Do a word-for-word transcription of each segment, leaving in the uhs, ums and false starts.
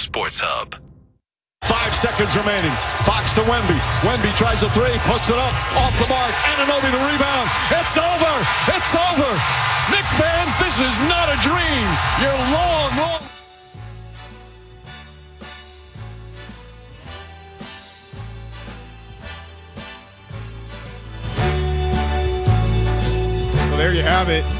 Sports Hub. Five seconds remaining. Fox to Wemby. Wemby tries a three, puts it up, off the mark. Anunoby the rebound. It's over. It's over. Knicks fans, this is not a dream. You're long, long. Well, there you have it.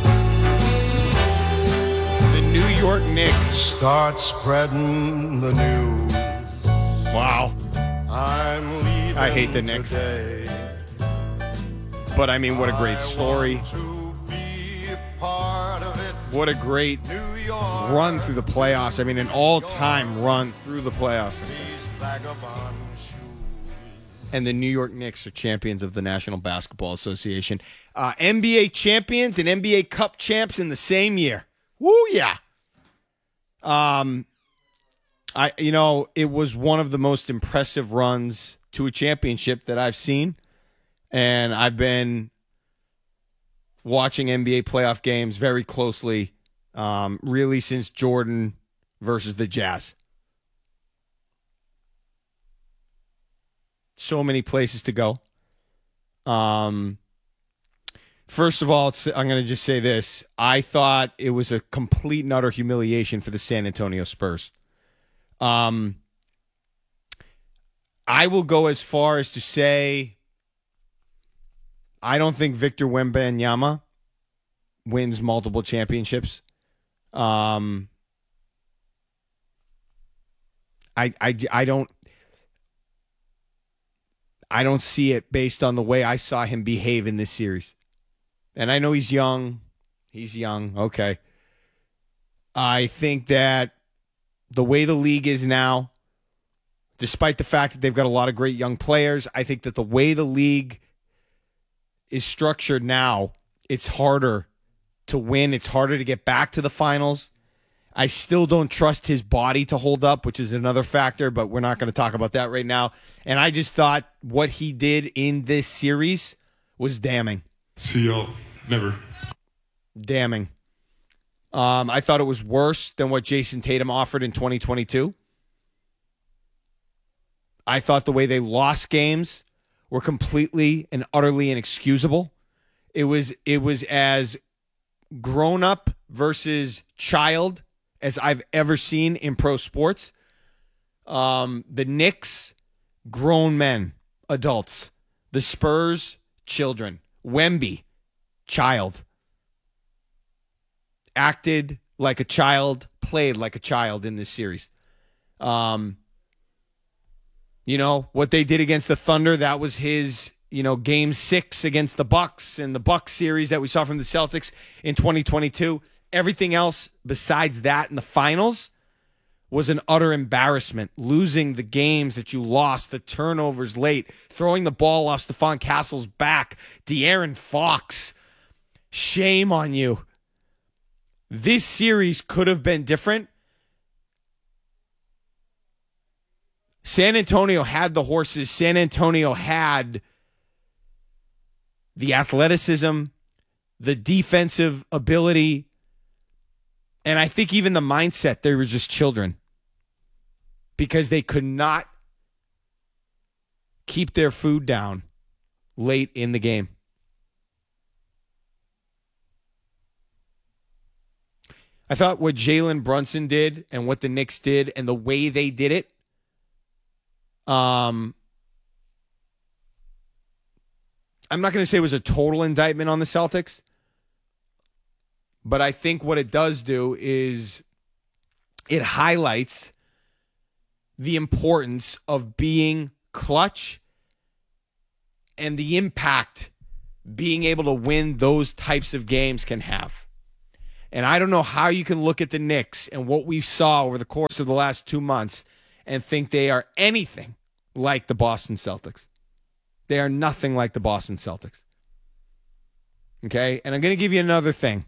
The New York Knicks. Start spreading the news. Wow. I'm leaving I hate the Knicks. today. But, I mean, what a great story. I want to be a part of it. What a great New York, run through the playoffs. I mean, an all-time run through the playoffs. these vagabond shoes. And the New York Knicks are champions of the National Basketball Association. Uh, N B A champions and N B A Cup champs in the same year. Woo, yeah. Um, I you know, it was one of the most impressive runs to a championship that I've seen. And I've been watching N B A playoff games very closely, um, really since Jordan versus the Jazz. So many places to go. Um, first of all, it's, I'm going to just say this. I thought it was a complete and utter humiliation for the San Antonio Spurs. Um, I will go as far as to say I don't think Victor Wembanyama wins multiple championships. Um, I, I, I don't I don't see it based on the way I saw him behave in this series. And I know he's young. He's young. Okay. I think that the way the league is now, despite the fact that they've got a lot of great young players, I think that the way the league is structured now, it's harder to win. It's harder to get back to the finals. I still don't trust his body to hold up, which is another factor, but we're not going to talk about that right now. And I just thought what he did in this series was damning. See y'all. Never. Damning. Um, I thought it was worse than what Jason Tatum offered in twenty twenty-two. I thought the way they lost games were completely and utterly inexcusable. It was it was as grown up versus child as I've ever seen in pro sports. Um, the Knicks, grown men, adults. The Spurs, children. Wemby, child. Acted like a child, played like a child in this series. Um, you know, what they did against the Thunder, that was his, you know, game six against the Bucks and the Bucks series that we saw from the Celtics in twenty twenty-two. Everything else besides that in the finals was an utter embarrassment. Losing the games that you lost, the turnovers late, throwing the ball off Stephon Castle's back, De'Aaron Fox. Shame on you. This series could have been different. San Antonio had the horses. San Antonio had the athleticism, the defensive ability, and I think even the mindset. They were just children because they could not keep their food down late in the game. I thought what Jalen Brunson did and what the Knicks did and the way they did it, um, I'm not going to say it was a total indictment on the Celtics, but I think what it does do is it highlights the importance of being clutch and the impact being able to win those types of games can have. And I don't know how you can look at the Knicks and what we saw over the course of the last two months and think they are anything like the Boston Celtics. They are nothing like the Boston Celtics. Okay? And I'm going to give you another thing.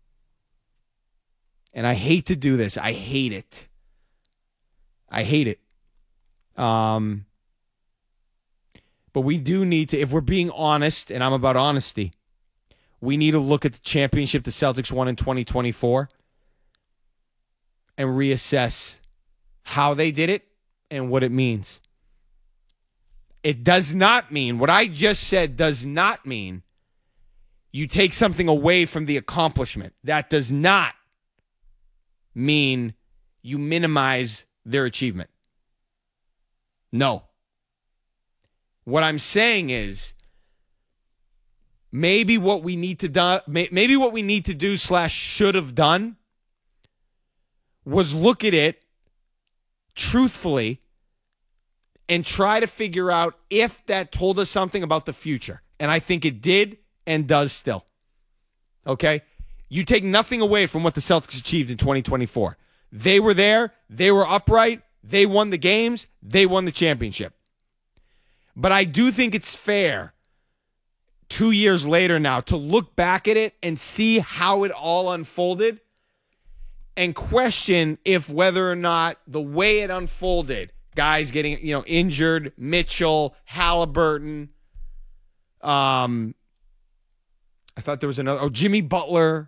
And I hate to do this. I hate it. I hate it. Um, but we do need to, if we're being honest, and I'm about honesty, we need to look at the championship the Celtics won in twenty twenty-four and reassess how they did it and what it means. It does not mean, what I just said does not mean you take something away from the accomplishment. That does not mean you minimize their achievement. No. What I'm saying is maybe what we need to do, maybe what we need to do slash should have done was look at it truthfully and try to figure out if that told us something about the future. And I think it did and does still. Okay? You take nothing away from what the Celtics achieved in twenty twenty-four. They were there. They were upright. They won the games. They won the championship. But I do think it's fair, two years later now, to look back at it and see how it all unfolded and question if whether or not the way it unfolded, guys getting, you know, injured, Mitchell, Halliburton, um, I thought there was another, oh, Jimmy Butler.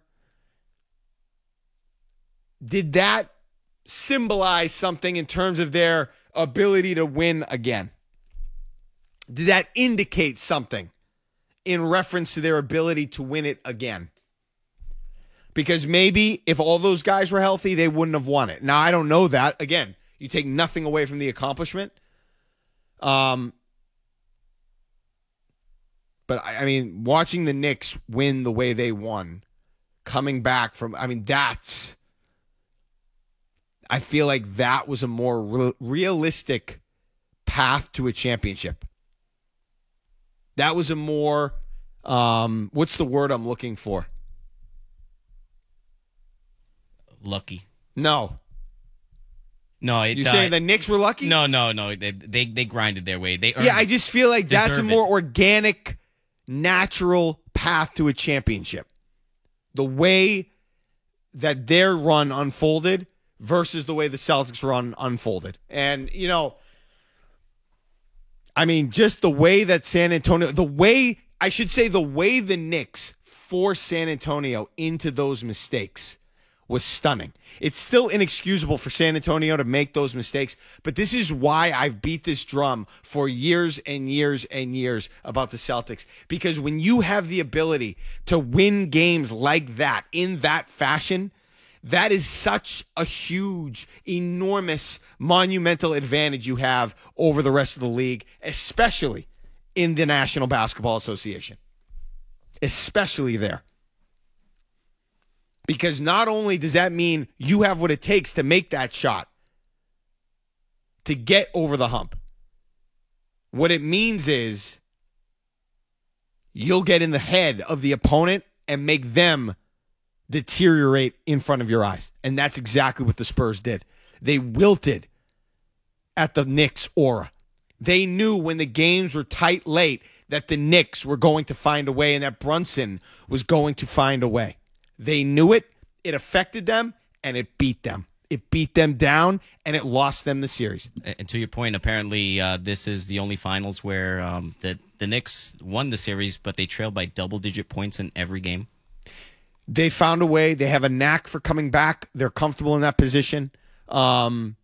Did that symbolize something in terms of their ability to win again? Did that indicate something in reference to their ability to win it again? Because maybe if all those guys were healthy, they wouldn't have won it. Now, I don't know that. Again, you take nothing away from the accomplishment. Um, but, I, I mean, watching the Knicks win the way they won, coming back from, I mean, that's, I feel like that was a more re- realistic path to a championship. That was a more, um, what's the word I'm looking for? Lucky. No. No, it, You uh, saying the Knicks were lucky? No, no, no. They they, they grinded their way. They earned, Yeah, I just feel like that's a deserve more it. organic, natural path to a championship. The way that their run unfolded versus the way the Celtics run unfolded. And, you know, I mean, just the way that San Antonio, the way, I should say, the way the Knicks forced San Antonio into those mistakes was stunning. It's still inexcusable for San Antonio to make those mistakes, but this is why I've beat this drum for years and years and years about the Celtics. Because when you have the ability to win games like that, in that fashion, that is such a huge, enormous, monumental advantage you have over the rest of the league, especially in the National Basketball Association. Especially there. Because not only does that mean you have what it takes to make that shot, to get over the hump, what it means is you'll get in the head of the opponent and make them deteriorate in front of your eyes. And that's exactly what the Spurs did. They wilted at the Knicks' aura. They knew when the games were tight late that the Knicks were going to find a way and that Brunson was going to find a way. They knew it, it affected them, and it beat them. It beat them down, and it lost them the series. And to your point, apparently uh, this is the only finals where um, the, the Knicks won the series, but they trailed by double-digit points in every game. They found a way. They have a knack for coming back. They're comfortable in that position. Um,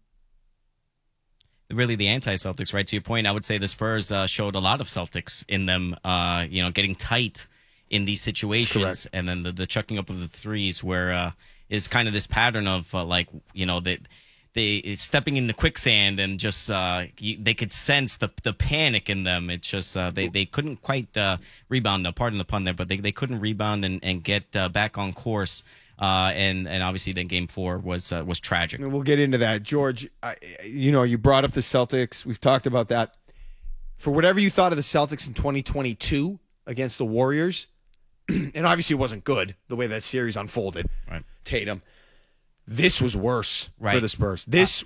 really the anti-Celtics, right? To your point, I would say the Spurs uh, showed a lot of Celtics in them, uh, you know, getting tight in these situations. Correct. And then the, the chucking up of the threes where uh, is kind of this pattern of uh, like, you know, that they stepping in the quicksand and just uh, you, they could sense the the panic in them. It's just uh, they, they couldn't quite uh, rebound, uh, pardon the pun there, but they, they couldn't rebound and, and get uh, back on course. Uh, and and obviously then game four was uh, was tragic. We'll get into that. George, I, you know, you brought up the Celtics. We've talked about that. For whatever you thought of the Celtics in twenty twenty-two against the Warriors, and obviously it wasn't good the way that series unfolded. Right. Tatum. This was worse Right. for the Spurs. This